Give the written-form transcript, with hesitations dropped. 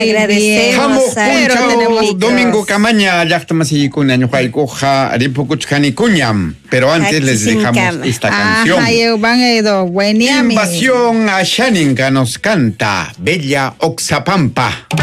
Agradecemos Pero tenemos Domingo Camaña, Yachtamasikuña, Huaycoja, Aripucuchani Cuñam. Pero antes les dejamos esta canción. Invasión a Shaninga nos canta Bella Oxapampa.